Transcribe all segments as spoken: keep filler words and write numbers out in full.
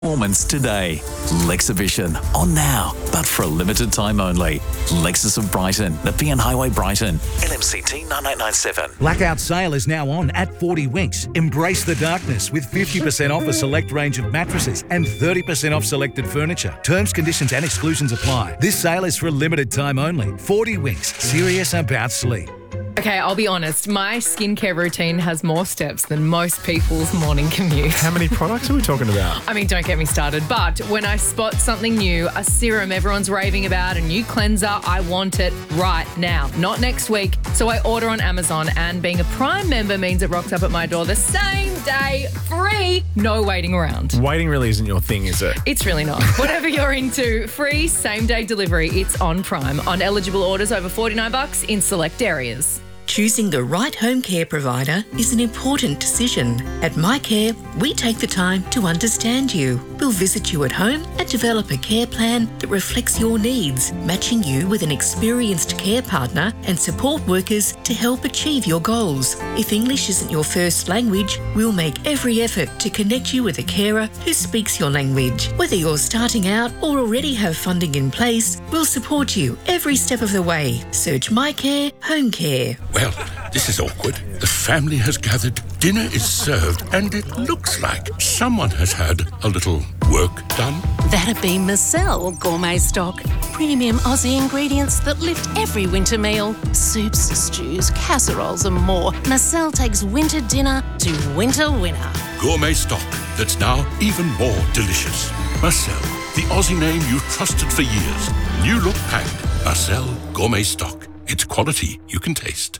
Performance today. Lexivision on now, but for a limited time only. Lexus of Brighton, Nepean Highway, Brighton. L M C T nine eight nine seven. Blackout sale is now on at forty Winks. Embrace the darkness with fifty percent off a select range of mattresses and thirty percent off selected furniture. Terms, conditions and exclusions apply. This sale is for a limited time only. forty Winks. Serious about sleep. Okay, I'll be honest. My skincare routine has more steps than most people's morning commute. How many products are we talking about? I mean, don't get me started. But when I spot something new, a serum everyone's raving about, a new cleanser, I want it right now, not next week. So I order on Amazon, and being a Prime member means it rocks up at my door the same day, free, no waiting around. Waiting really isn't your thing, is it? It's really not. Whatever you're into, free same-day delivery. It's on Prime. On eligible orders over forty-nine bucks in select areas. Choosing the right home care provider is an important decision. At MyCare, we take the time to understand you. We'll visit you at home and develop a care plan that reflects your needs, matching you with an experienced care partner and support workers to help achieve your goals. If English isn't your first language, we'll make every effort to connect you with a carer who speaks your language. Whether you're starting out or already have funding in place, we'll support you every step of the way. Search MyCare Home Care. Well, this is awkward. The family has gathered, dinner is served, and it looks like someone has had a little work done. That'd be Marcel Gourmet Stock. Premium Aussie ingredients that lift every winter meal. Soups, stews, casseroles and more. Marcel takes winter dinner to winter winner. Gourmet stock that's now even more delicious. Marcel, the Aussie name you've trusted for years. New look packed. Marcel Gourmet Stock. It's quality you can taste.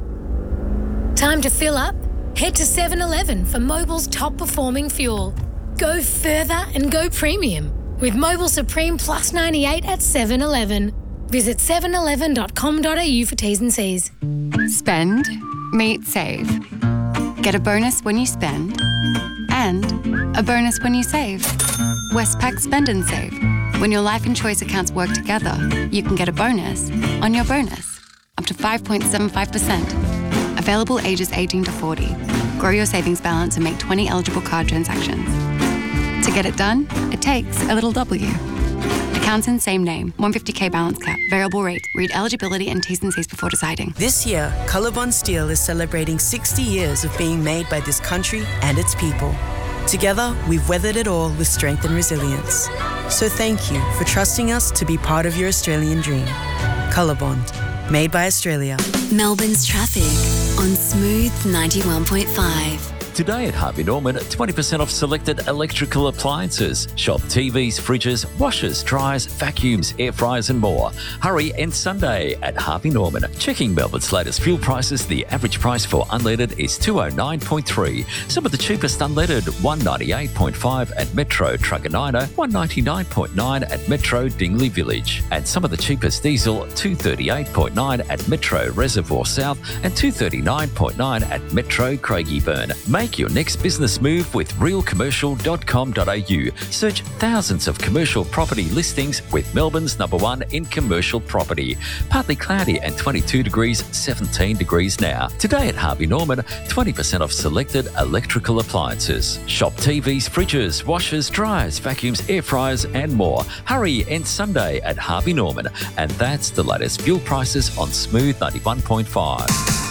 Time to fill up? Head to seven eleven for Mobil's top performing fuel. Go further and go premium with Mobil Supreme Plus ninety-eight at seven eleven. Visit seven eleven dot com dot a u for T's and C's. Spend, meet, save. Get a bonus when you spend and a bonus when you save. Westpac Spend and Save. When your life and choice accounts work together, you can get a bonus on your bonus, up to five point seven five percent. Available ages eighteen to forty. Grow your savings balance and make twenty eligible card transactions. To get it done, it takes a little W. Accounts in same name, one hundred fifty k balance cap, variable rate. Read eligibility and T's and C's before deciding. This year, Colorbond Steel is celebrating sixty years of being made by this country and its people. Together, we've weathered it all with strength and resilience. So thank you for trusting us to be part of your Australian dream. Colorbond, made by Australia. Melbourne's traffic on Smooth ninety-one point five. Today at Harvey Norman, twenty percent off selected electrical appliances. Shop T Vs, fridges, washers, dryers, vacuums, air fryers and more. Hurry and Sunday at Harvey Norman. Checking Melbourne's latest fuel prices, the average price for unleaded is two oh nine point three. Some of the cheapest unleaded, one ninety-eight point five at Metro Truganina, one ninety-nine point nine at Metro Dingley Village. And some of the cheapest diesel, two thirty-eight point nine at Metro Reservoir South and two thirty-nine point nine at Metro Craigieburn. Make your next business move with real commercial dot com dot a u. Search thousands of commercial property listings with Melbourne's number one in commercial property. Partly cloudy and twenty-two degrees, seventeen degrees now. Today at Harvey Norman, twenty percent off selected electrical appliances. Shop T Vs, fridges, washers, dryers, vacuums, air fryers and more. Hurry and Sunday at Harvey Norman. And that's the latest fuel prices on Smooth ninety-one point five.